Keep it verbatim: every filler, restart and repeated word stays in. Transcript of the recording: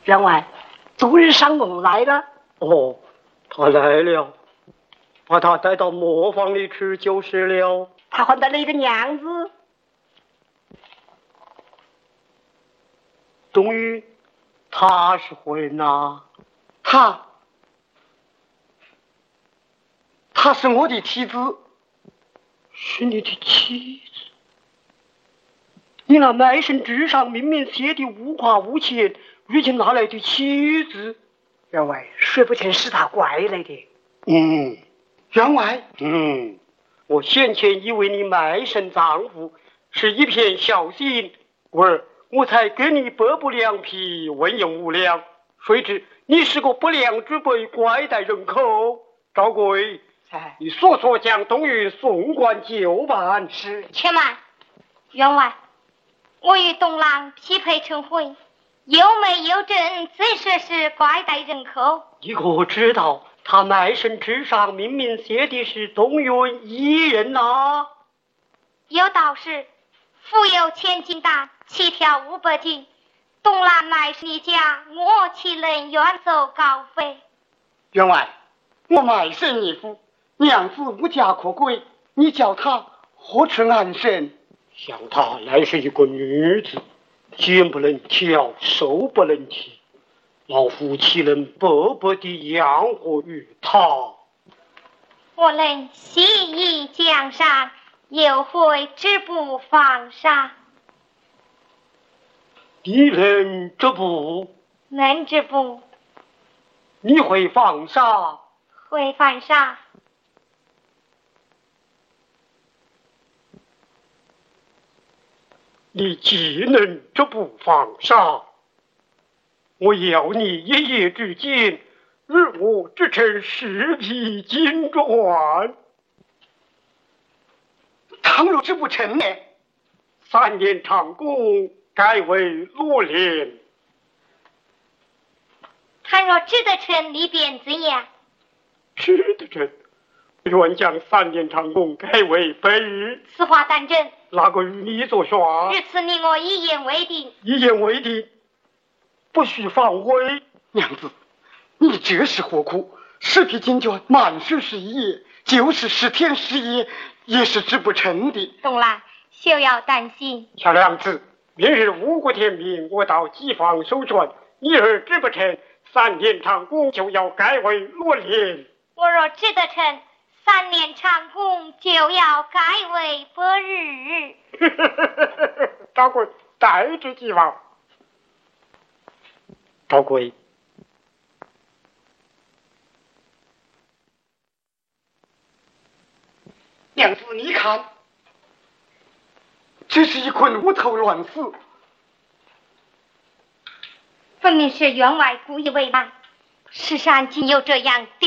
员外，昨日上梦来了。 哦，他来了，把他带到磨坊里去就是了。 他还带了一个娘子。 终于，他是婚呐， 他，她是我的妻子。 是你的妻子？你那卖身之上明明写的无夸无前，如今哪来的妻子？ 员外，说不清是他怪来的。 嗯， 员外， 嗯，我先前以为你卖身丈夫是一片孝心，故而我才给你百步良皮，问用无量。谁知你是个不良之辈，拐带人口。赵贵， 哎， 你速速将东云送官就办。 是。 且慢，员外，我与东郎匹配成婚，有没有证怎说是拐带人口？ 你可知道他卖身之上明明写的是东云一人呐、啊？ 有道是富有千金担，七条五百斤。东郎乃是一家，我岂能远走高飞？ 员外，我卖身一夫，娘子无家可归，你叫他何处安身？ 想她乃是一个女子，肩不能挑，手不能提，老夫岂能白白地养活于她？ 我能西移江山，又会止步放杀。 你能止步？ 能止步。 你会放杀？ 会放杀。 你既能止步放杀，我要你一夜之间与我织成十匹金馔。 倘若织不成呢？ 三年长工改为罗连。 倘若织得成，你便怎样？ 织得成，愿将三年长工改为百日。 此话当真？ 哪个与你作耍？ 日此你我一言为定。 一言为定，不许反悔。 娘子，你这是何苦？十匹金绢满手十一夜，就是十天十夜也是织不成的。 东郎，休要担心。 小娘子，明日五谷天明，我到机房收船，一日织不成，三年长工就要改为罗连。 我若织得成，三年长工就要改为百日。 赵贵，带着机房。赵贵， 娘子，你看，这是一捆乌头乱丝， 分明是员外故意为难。世上竟有这样